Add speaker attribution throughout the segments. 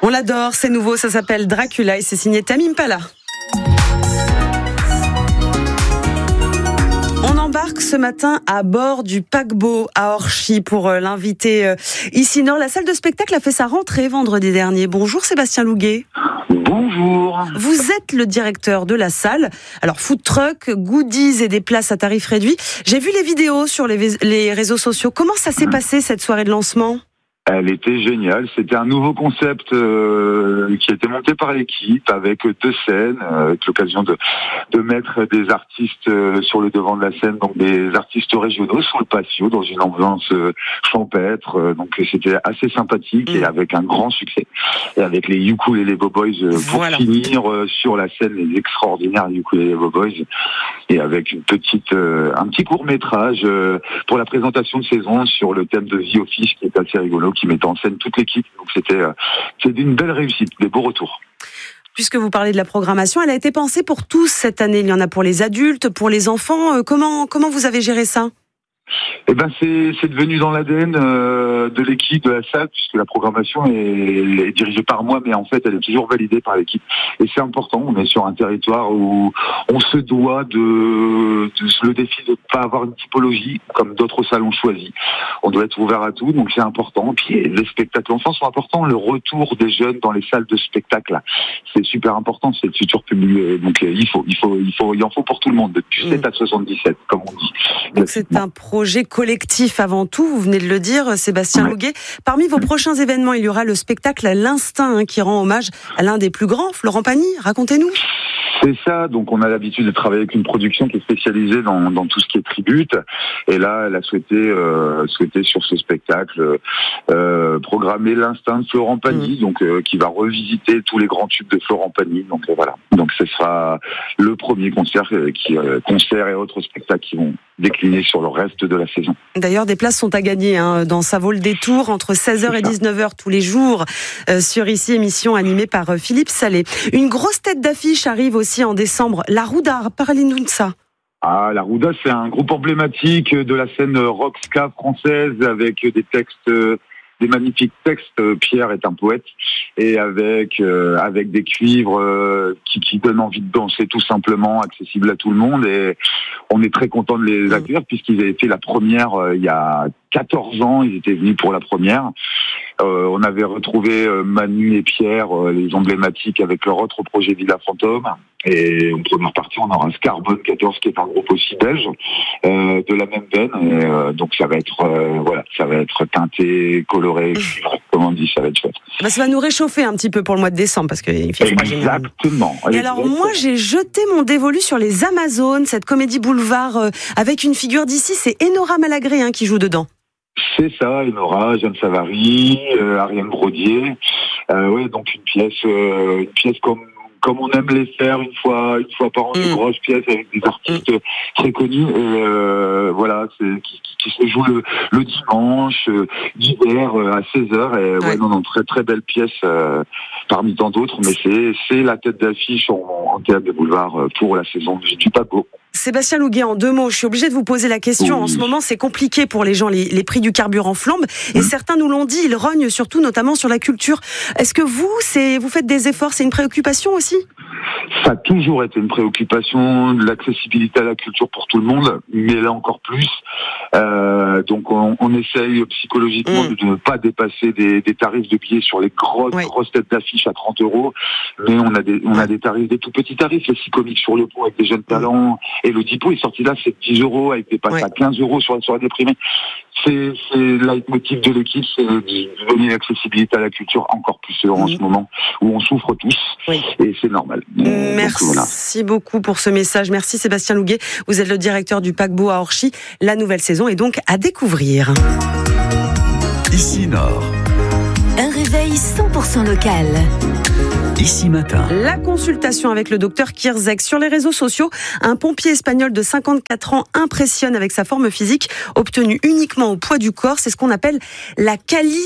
Speaker 1: On l'adore, c'est nouveau, ça s'appelle Dracula et c'est signé Tame Impala. On embarque ce matin à bord du paquebot à Orchy pour l'inviter ici Nord. La salle de spectacle a fait sa rentrée vendredi dernier. Bonjour Sébastien Louguet.
Speaker 2: Bonjour.
Speaker 1: Vous êtes le directeur de la salle. Alors food truck, goodies et des places à tarif réduit. J'ai vu les vidéos sur les réseaux sociaux. Comment ça s'est passé cette soirée de lancement ?
Speaker 2: Elle était géniale. C'était un nouveau concept qui a été monté par l'équipe avec 2 scènes, avec l'occasion de mettre des artistes sur le devant de la scène, donc des artistes régionaux sur le patio dans une ambiance champêtre. Donc c'était assez sympathique et avec un grand succès. Et avec les Ukulele Boboys pour finir sur la scène, les extraordinaires Ukulele Boboys, et avec un petit court-métrage pour la présentation de saison sur le thème de The Office qui est assez rigolo, qui mettait en scène toute l'équipe. Donc c'était une belle réussite, des beaux retours.
Speaker 1: Puisque vous parlez de la programmation, elle a été pensée pour tous cette année. Il y en a pour les adultes, pour les enfants. Comment vous avez géré ça ?
Speaker 2: Eh ben c'est devenu dans l'ADN de l'équipe de la salle, puisque la programmation est dirigée par moi, mais en fait elle est toujours validée par l'équipe. Et c'est important, on est sur un territoire où on se doit de le défi de ne pas avoir une typologie comme d'autres salles ont choisi. On doit être ouvert à tout, donc c'est important. Puis les spectacles enfants sont importants, le retour des jeunes dans les salles de spectacle, c'est super important, c'est le futur public. Donc il en faut pour tout le monde, depuis 7 à 77, comme on dit.
Speaker 1: Donc c'est un projet collectif avant tout, vous venez de le dire, Sébastien Louguet. Parmi vos prochains événements, il y aura le spectacle L'Instinct qui rend hommage à l'un des plus grands, Florent Pagny. Racontez-nous.
Speaker 2: C'est ça, donc on a l'habitude de travailler avec une production qui est spécialisée dans tout ce qui est tribute. Et là, elle a souhaité sur ce spectacle programmer L'Instinct de Florent Pagny, donc qui va revisiter tous les grands tubes de Florent Pagny. Donc voilà. Donc ce sera le premier concert et autres spectacles qui vont décliner sur le reste de la saison.
Speaker 1: D'ailleurs, des places sont à gagner dans Ça vaut le détour entre 16h et 19h tous les jours sur ici, émission animée par Philippe Salé. Une grosse tête d'affiche arrive aussi en décembre, La Rouda. Parlez-nous de ça.
Speaker 2: La Rouda, c'est un groupe emblématique de la scène rock ska française avec des textes, des magnifiques textes. Pierre est un poète et avec des cuivres qui donnent envie de danser tout simplement, accessible à tout le monde. Et on est très content de les accueillir puisqu'ils avaient fait la première il y a 14 ans. Ils étaient venus pour la première. On avait retrouvé Manu et Pierre, les emblématiques, avec leur autre projet Villa Fantôme. Et en première partie, on aura Scarbone 14, qui est un groupe aussi belge, de la même veine. Et, donc ça va être teinté, coloré, comme on dit, ça va être chouette.
Speaker 1: Ça va nous réchauffer un petit peu pour le mois de décembre, parce qu'il fait froid généralement.
Speaker 2: Exactement.
Speaker 1: Et alors moi, j'ai jeté mon dévolu sur les Amazones, cette comédie boulevard avec une figure d'ici, c'est Enora Malagré qui joue dedans.
Speaker 2: C'est ça, Enora, Jeanne Savary, Ariane Brodier. Donc une pièce comme on aime les faire une fois par an, une grosse pièce avec des artistes très connus. Qui se joue le dimanche d'hiver à 16h. Très très belle pièce parmi tant d'autres. Mais c'est la tête d'affiche en théâtre de boulevard pour la saison du paquebot.
Speaker 1: Sébastien Louguet, en 2 mots, je suis obligée de vous poser la question. En ce moment, c'est compliqué pour les gens, les prix du carburant flambent. Et certains nous l'ont dit, ils rognent surtout, notamment sur la culture. Est-ce que vous faites des efforts, c'est une préoccupation aussi ?
Speaker 2: Ça a toujours été une préoccupation, de l'accessibilité à la culture pour tout le monde, mais là encore plus. Donc on essaye psychologiquement de ne pas dépasser des tarifs de billets sur les grosses têtes d'affiche à 30 €. Mais on a des tarifs, des tout petits tarifs, les 6 comiques sur le pont avec des jeunes talents. Et le Dippo est sorti là, c'est 10 € avec des passes à 15 € sur la soirée déprimée. C'est le leitmotiv de l'équipe, c'est de donner l'accessibilité à la culture encore plus en ce moment où on souffre tous. Et c'est normal.
Speaker 1: Merci beaucoup pour ce message. Merci Sébastien Louguet. Vous êtes le directeur du paquebot à Orchy. La nouvelle saison est donc à découvrir.
Speaker 3: Ici Nord.
Speaker 4: Un réveil 100% local.
Speaker 3: Ici Matin.
Speaker 1: La consultation avec le docteur Kirzek sur les réseaux sociaux. Un pompier espagnol de 54 ans impressionne avec sa forme physique obtenue uniquement au poids du corps. C'est ce qu'on appelle la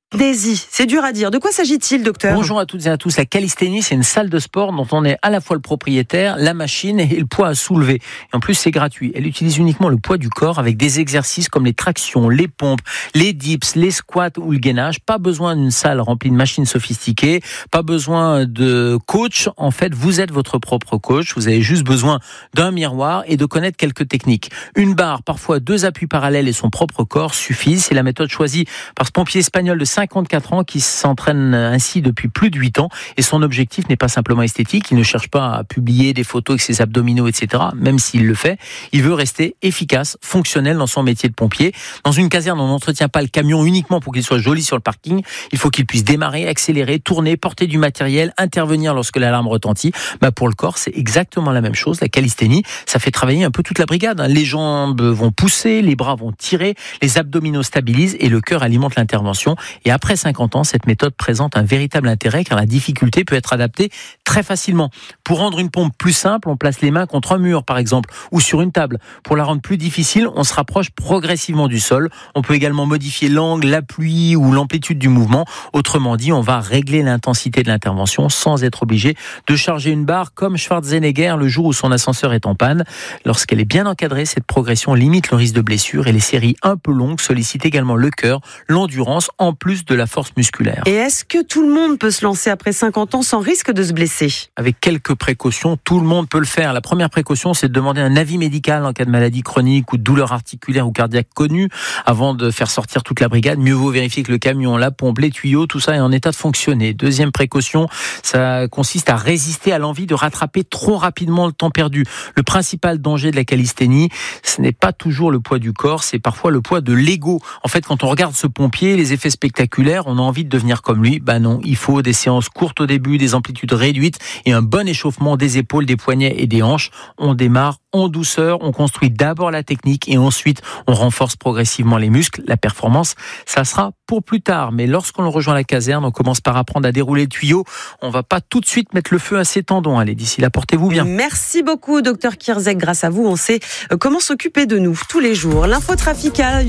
Speaker 1: Daisy, c'est dur à dire. De quoi s'agit-il, docteur ?
Speaker 5: Bonjour à toutes et à tous. La calisthénie, c'est une salle de sport dont on est à la fois le propriétaire, la machine et le poids à soulever. Et en plus, c'est gratuit. Elle utilise uniquement le poids du corps avec des exercices comme les tractions, les pompes, les dips, les squats ou le gainage. Pas besoin d'une salle remplie de machines sophistiquées. Pas besoin de coach. En fait, vous êtes votre propre coach. Vous avez juste besoin d'un miroir et de connaître quelques techniques. Une barre, parfois 2 appuis parallèles et son propre corps suffisent. C'est la méthode choisie par ce pompier espagnol de 54 ans qui s'entraîne ainsi depuis plus de 8 ans et son objectif n'est pas simplement esthétique, il ne cherche pas à publier des photos avec ses abdominaux, etc. Même s'il le fait, il veut rester efficace, fonctionnel dans son métier de pompier. Dans une caserne, on n'entretient pas le camion uniquement pour qu'il soit joli sur le parking, il faut qu'il puisse démarrer, accélérer, tourner, porter du matériel, intervenir lorsque l'alarme retentit. Pour le corps, c'est exactement la même chose. La calisthénie, ça fait travailler un peu toute la brigade. Les jambes vont pousser, les bras vont tirer, les abdominaux stabilisent et le cœur alimente l'intervention. Et après 50 ans, cette méthode présente un véritable intérêt car la difficulté peut être adaptée très facilement. Pour rendre une pompe plus simple, on place les mains contre un mur par exemple ou sur une table. Pour la rendre plus difficile, on se rapproche progressivement du sol. On peut également modifier l'angle, l'appui ou l'amplitude du mouvement. Autrement dit, on va régler l'intensité de l'intervention sans être obligé de charger une barre comme Schwarzenegger le jour où son ascenseur est en panne. Lorsqu'elle est bien encadrée, cette progression limite le risque de blessure et les séries un peu longues sollicitent également le cœur, l'endurance en plus de la force musculaire.
Speaker 1: Et est-ce que tout le monde peut se lancer après 50 ans sans risque de se blesser ?
Speaker 5: Avec quelques précautions, tout le monde peut le faire. La première précaution, c'est de demander un avis médical en cas de maladie chronique ou de douleur articulaire ou cardiaque connue avant de faire sortir toute la brigade. Mieux vaut vérifier que le camion, la pompe, les tuyaux, tout ça est en état de fonctionner. Deuxième précaution, ça consiste à résister à l'envie de rattraper trop rapidement le temps perdu. Le principal danger de la calisthénie, ce n'est pas toujours le poids du corps, c'est parfois le poids de l'ego. En fait, quand on regarde ce pompier, les effets spectaculaires, on a envie de devenir comme lui. Non, il faut des séances courtes au début, des amplitudes réduites et un bon échauffement des épaules, des poignets et des hanches. On démarre en douceur, on construit d'abord la technique et ensuite on renforce progressivement les muscles. La performance, ça sera pour plus tard. Mais lorsqu'on rejoint la caserne, on commence par apprendre à dérouler le tuyau. On va pas tout de suite mettre le feu à ses tendons. Allez, d'ici là, portez-vous bien.
Speaker 1: Merci beaucoup, docteur Kierzek. Grâce à vous, on sait comment s'occuper de nous tous les jours. L'infotrafic à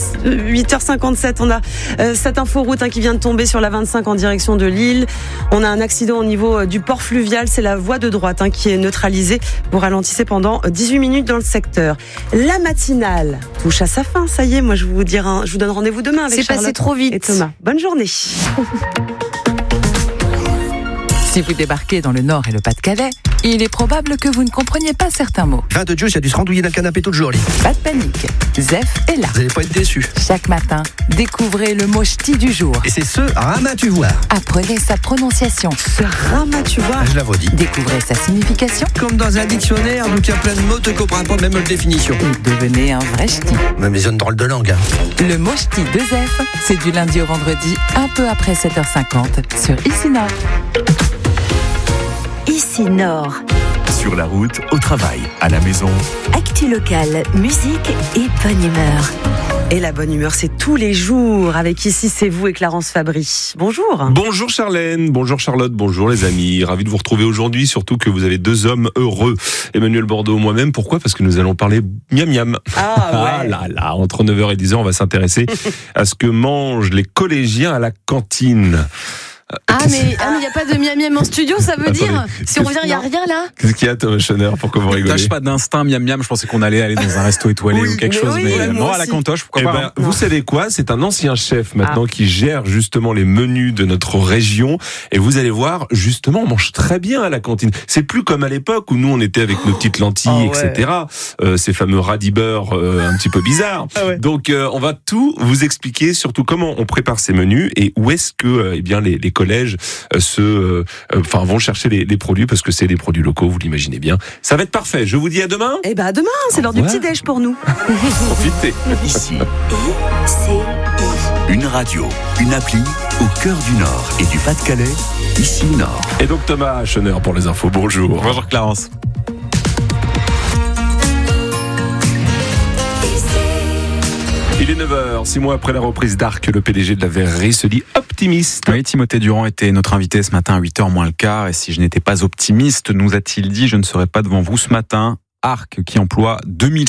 Speaker 1: 8h57. On a cette inforoute qui vient de tomber sur la 25 en direction de Lille. On a un accident au niveau du port fluvial. C'est la voie de droite qui est neutralisée. Vous ralentissez pendant 18 minutes dans le secteur. La matinale touche à sa fin. Ça y est, moi je vous donne rendez-vous demain avec Charlotte.
Speaker 6: C'est passé trop vite.
Speaker 1: Et Thomas. Bonne journée.
Speaker 6: Si vous débarquez dans le Nord et le Pas-de-Calais, il est probable que vous ne compreniez pas certains mots.
Speaker 7: Fin de Dieu, il a dû se randouiller dans le canapé toute journée.
Speaker 6: Pas de panique, Zef est là.
Speaker 7: Vous n'allez pas être déçus.
Speaker 6: Chaque matin, découvrez le mot ch'ti du jour.
Speaker 7: Et c'est ce ramatuvoir.
Speaker 6: Apprenez sa prononciation.
Speaker 1: Ce ramatuvoir.
Speaker 7: Je la redis.
Speaker 6: Découvrez sa signification.
Speaker 7: Comme dans un dictionnaire, donc il y a plein de mots, tu ne comprends pas même la définition.
Speaker 6: Et devenez un vrai ch'ti.
Speaker 7: Même les zones drôles de langue.
Speaker 6: Le mot ch'ti de Zef, c'est du lundi au vendredi, un peu après 7h50 sur Ici Nord.
Speaker 4: Ici Nord.
Speaker 3: Sur la route, au travail, à la maison.
Speaker 4: Actu locale, musique et bonne humeur.
Speaker 1: Et la bonne humeur, c'est tous les jours. Avec Ici, c'est vous et Clarence Fabry. Bonjour.
Speaker 8: Bonjour Charlène, bonjour Charlotte, bonjour les amis. Ravi de vous retrouver aujourd'hui, surtout que vous avez 2 hommes heureux. Emmanuel Bordeaux, moi-même. Pourquoi ? Parce que nous allons parler miam miam.
Speaker 1: Ah ouais.
Speaker 8: Là, entre 9h et 10h, on va s'intéresser à ce que mangent les collégiens à la cantine.
Speaker 9: Mais il n'y a pas de miam miam en studio, ça veut dire si on revient, il n'y a rien là.
Speaker 8: Qu'est-ce qu'il y a, Thomas Schoner, pourquoi vous rigolez ?
Speaker 10: Tâche pas d'instinct miam miam, je pensais qu'on allait aller dans un resto étoilé ou quelque chose, mais non, à la cantoche, pourquoi pas.
Speaker 8: Vous savez quoi ? C'est un ancien chef maintenant qui gère justement les menus de notre région et vous allez voir, justement, on mange très bien à la cantine. C'est plus comme à l'époque où nous on était avec nos petites lentilles, etc. Ces fameux radis beurre un petit peu bizarres. Donc on va tout vous expliquer, surtout comment on prépare ces menus et où est-ce que les collèges vont chercher les produits parce que c'est des produits locaux, vous l'imaginez bien. Ça va être parfait. Je vous dis à demain.
Speaker 1: À demain, c'est l'heure du petit-déj pour nous.
Speaker 8: Profitez.
Speaker 3: Ici. Une radio, une appli au cœur du Nord et du Pas-de-Calais. Ici Nord.
Speaker 8: Et donc Thomas Schoner pour les infos. Bonjour.
Speaker 10: Bonjour Clarence.
Speaker 8: Il est 9h, 6 mois après la reprise d'Arc, le PDG de la Verrerie se dit optimiste.
Speaker 10: Oui, Timothée Durand était notre invité ce matin à 8h moins le quart. Et si je n'étais pas optimiste, nous a-t-il dit, je ne serai pas devant vous ce matin. Arc qui emploie 2000